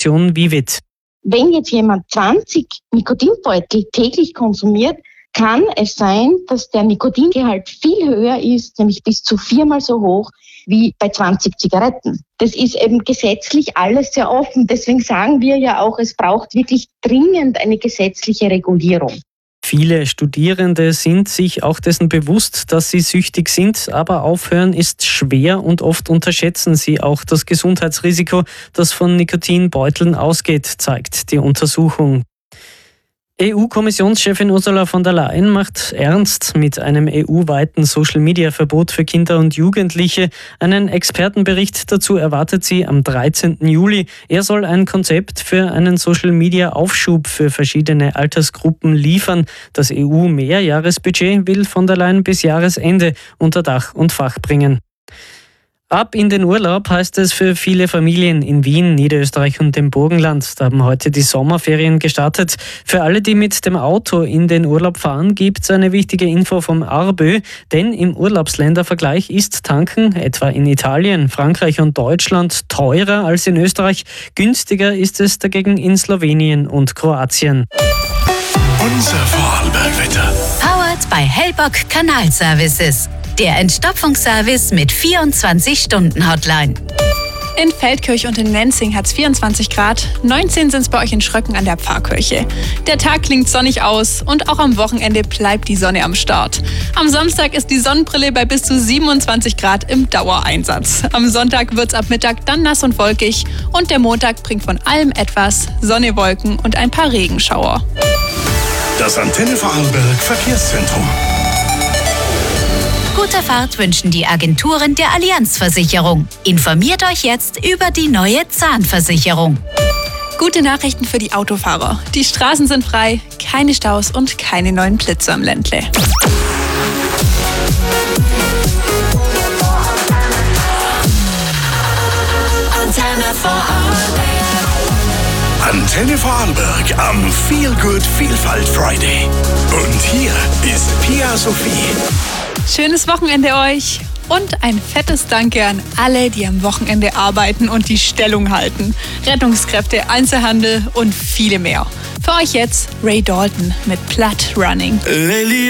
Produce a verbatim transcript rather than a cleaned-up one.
Organisation Vivit. Wenn jetzt jemand zwanzig Nikotinbeutel täglich konsumiert, kann es sein, dass der Nikotingehalt viel höher ist, nämlich bis zu viermal so hoch wie bei zwanzig Zigaretten. Das ist eben gesetzlich alles sehr offen. Deswegen sagen wir ja auch, es braucht wirklich dringend eine gesetzliche Regulierung. Viele Studierende sind sich auch dessen bewusst, dass sie süchtig sind, aber aufhören ist schwer und oft unterschätzen sie auch das Gesundheitsrisiko, das von Nikotinbeuteln ausgeht, zeigt die Untersuchung. E U-Kommissionschefin Ursula von der Leyen macht ernst mit einem E U-weiten Social-Media-Verbot für Kinder und Jugendliche. Einen Expertenbericht dazu erwartet sie am dreizehnten Juli. Er soll ein Konzept für einen Social-Media-Aufschub für verschiedene Altersgruppen liefern. Das E U-Mehrjahresbudget will von der Leyen bis Jahresende unter Dach und Fach bringen. Ab in den Urlaub heißt es für viele Familien in Wien, Niederösterreich und dem Burgenland. Da haben heute die Sommerferien gestartet. Für alle, die mit dem Auto in den Urlaub fahren, gibt es eine wichtige Info vom ARBÖ. Denn im Urlaubsländervergleich ist Tanken, etwa in Italien, Frankreich und Deutschland, teurer als in Österreich. Günstiger ist es dagegen in Slowenien und Kroatien. Unser Vorarlberg-Wetter. Powered by Hellbock Kanalservices. Der Entstopfungsservice mit vierundzwanzig-Stunden-Hotline. In Feldkirch und in Nenzing hat es vierundzwanzig Grad, neunzehn sind es bei euch in Schröcken an der Pfarrkirche. Der Tag klingt sonnig aus und auch am Wochenende bleibt die Sonne am Start. Am Samstag ist die Sonnenbrille bei bis zu siebenundzwanzig Grad im Dauereinsatz. Am Sonntag wird es ab Mittag dann nass und wolkig und der Montag bringt von allem etwas, Sonne, Wolken und ein paar Regenschauer. Das Antenne Vorarlberg Verkehrszentrum. Gute Fahrt wünschen die Agenturen der Allianz-Versicherung. Informiert euch jetzt über die neue Zahnversicherung. Gute Nachrichten für die Autofahrer. Die Straßen sind frei, keine Staus und keine neuen Blitze am Ländle. Antenne Vorarlberg. Antenne Vorarlberg am Feel Good Vielfalt Friday. Und hier ist Pia Sophie. Schönes Wochenende euch und ein fettes Danke an alle, die am Wochenende arbeiten und die Stellung halten. Rettungskräfte, Einzelhandel und viele mehr. Für euch jetzt Ray Dalton mit Blood Running.